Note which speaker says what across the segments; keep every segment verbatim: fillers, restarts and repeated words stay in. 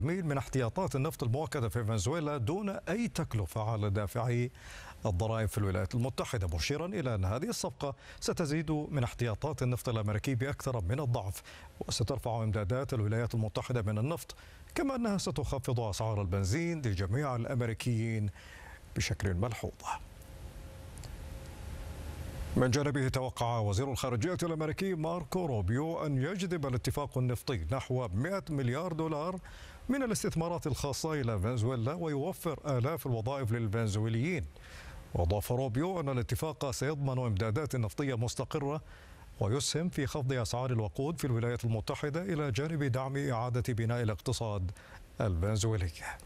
Speaker 1: من احتياطات النفط المؤكدة في فنزويلا دون أي تكلفة على دافعي الضرائب في الولايات المتحدة، مشيرا إلى أن هذه الصفقة ستزيد من احتياطات النفط الأمريكي بأكثر من الضعف، وسترفع إمدادات الولايات المتحدة من النفط، كما أنها ستخفض أسعار البنزين لجميع الأمريكيين بشكل ملحوظ. من جانبه توقع وزير الخارجية الأمريكي ماركو روبيو أن يجذب الاتفاق النفطي نحو مئة مليار دولار من الاستثمارات الخاصة إلى فنزويلا ويوفر آلاف الوظائف للفنزويليين. وأضاف روبيو أن الاتفاق سيضمن إمدادات نفطية مستقرة ويسهم في خفض أسعار الوقود في الولايات المتحدة إلى جانب دعم إعادة بناء الاقتصاد الفنزويلي.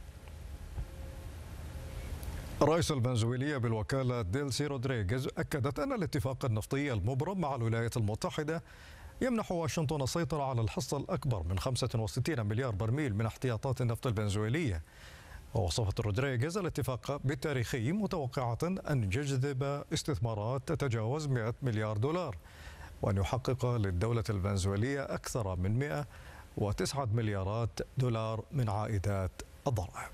Speaker 1: الرئيس الفنزويلية بالوكالة ديلسي رودريغيز أكدت أن الاتفاق النفطي المبرم مع الولايات المتحدة يمنح واشنطن السيطرة على الحصة الأكبر من خمسة وستين مليار برميل من احتياطات النفط الفنزويلية. ووصفت رودريغيز الاتفاق بالتاريخي، متوقعة أن يجذب استثمارات تتجاوز مئة مليار دولار وأن يحقق للدولة الفنزويلية أكثر من مئة وتسعة مليارات دولار من عائدات الضرائب.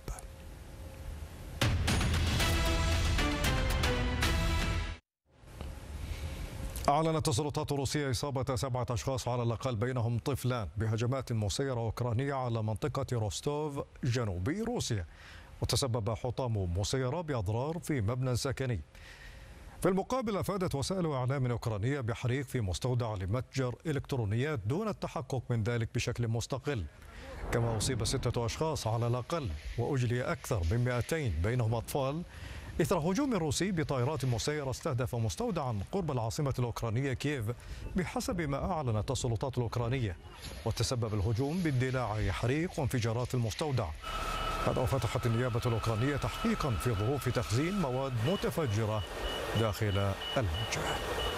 Speaker 1: أعلنت السلطات الروسية إصابة سبعة أشخاص على الأقل بينهم طفلان بهجمات مسيرة أوكرانية على منطقة روستوف جنوبي روسيا، وتسبب حطام مسيرة بأضرار في مبنى سكني. في المقابل أفادت وسائل إعلام أوكرانية بحريق في مستودع لمتجر إلكترونيات دون التحقق من ذلك بشكل مستقل. كما أصيب ستة أشخاص على الأقل وأجلي أكثر من مئتين بينهم أطفال إثر هجوم روسي بطائرات مسيرة استهدف مستودعا قرب العاصمة الأوكرانية كييف بحسب ما أعلنت السلطات الأوكرانية. وتسبب الهجوم باندلاع حريق وانفجارات المستودع. هذا وفتحت النيابة الأوكرانية تحقيقا في ظروف تخزين مواد متفجرة داخل المتجر.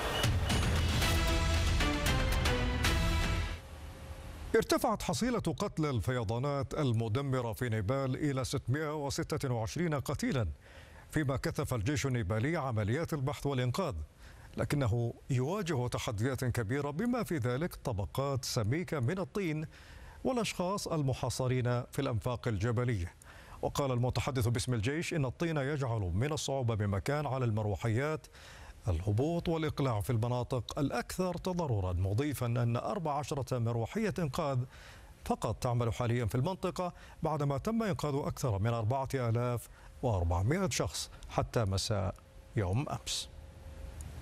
Speaker 1: ارتفعت حصيلة قتلى الفيضانات المدمرة في نيبال إلى ستمئة وستة وعشرين قتيلا، فيما كثف الجيش النيبالي عمليات البحث والإنقاذ، لكنه يواجه تحديات كبيرة بما في ذلك طبقات سميكة من الطين والأشخاص المحاصرين في الأنفاق الجبلية. وقال المتحدث باسم الجيش إن الطين يجعل من الصعوبة بمكان على المروحيات الهبوط والإقلاع في المناطق الأكثر تضررا، مضيفا أن أربع عشرة مروحية إنقاذ فقط تعمل حاليا في المنطقة بعدما تم إنقاذ أكثر من أربعة آلاف وأربعمئة شخص حتى مساء يوم أمس.